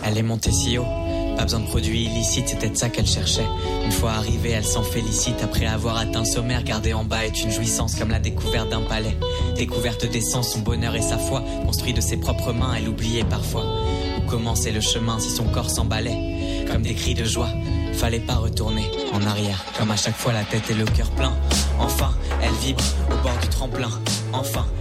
Elle est montée si haut, pas besoin de produits illicites, c'était de ça qu'elle cherchait. Une fois arrivée, elle s'en félicite. Après avoir atteint le sommet, regarder en bas est une jouissance comme la découverte d'un palais. Découverte d'essence, son bonheur et sa foi, construit de ses propres mains, elle oubliait parfois où commençait le chemin si son corps s'emballait. Comme des cris de joie, fallait pas retourner en arrière. Comme à chaque fois la tête et le cœur plein. Enfin, elle vibre au bord du tremplin. Enfin,